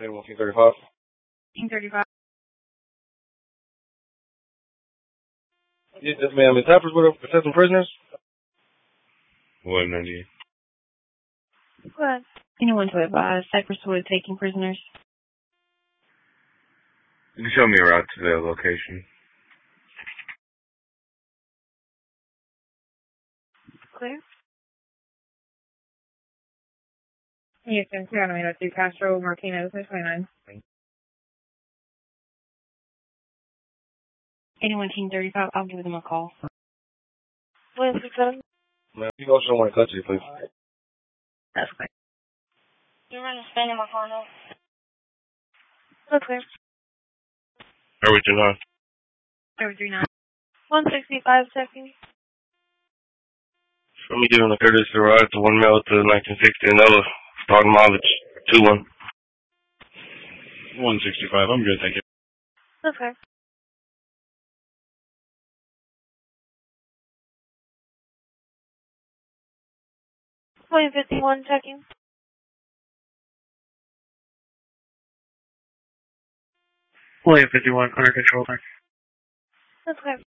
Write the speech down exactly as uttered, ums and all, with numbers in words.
Anyone, King thirty-five. King thirty-five. Yes, ma'am. Is Tappers with a protecting prisoners? one ninety-eight. Go ahead. Anyone to advise Cypress Wood taking prisoners? You can show me a route to the location. Clear. Houston, two on Amanda two Castro, Martinez, twenty-nine. Anyone King thirty-five, I'll give them a call. What is it? Ma'am, you also want to cut you, please. That's clear. You're running Spain in my phone now. That's clear. Everything on. Over three nine. one sixty-five seconds. Show me giving the courtesy ride to one mile to nineteen sixty and Ella. Bogdanovich, two one. one sixty-five. I'm good, thank you. That's clear. twenty fifty-one checking. William fifty-one, under control. That's clear.